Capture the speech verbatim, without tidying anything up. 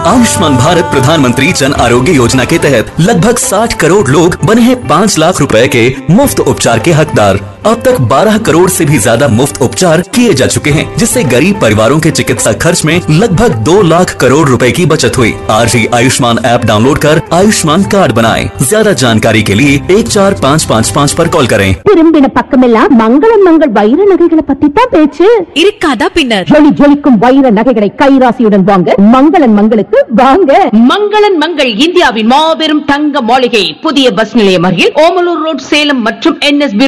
आयुष्मान भारत प्रधानमंत्री जन आरोग्य योजना के तहत लगभग साठ करोड़ लोग बने हैं पाँच लाख रुपए के मुफ्त उपचार के हकदार। अब तक बारह करोड़ से भी ज्यादा मुफ्त उपचार किए जा चुके हैं, जिससे गरीब परिवारों के चिकित्सा खर्च में लगभग दो लाख करोड़ रुपए की बचत हुई। आज ही आयुष्मान ऐप डाउनलोड कर आयुष्मान कार्ड बनाएं। ज्यादा जानकारी के लिए एक चार पाँच पाँच पाँच पर कॉल करें। திரும்பின பக்கமெல்லாம் மங்களன் மங்கள் வைர நகைகளை பத்தி தான் பேச்சு. இருக்காதா பின்னர்? ஜொலி ஜொலிக்கும் வைர நகைகளை கைராசியுடன் வாங்க மங்களன் மங்களுக்கு வாங்க. மங்களன் மங்கள் இந்தியாவின் மாபெரும் தங்க மாளிகை, புதிய பஸ் நிலையம் அருகில் ஓமலூர் ரோட், சேலம் மற்றும் என்எஸ்பி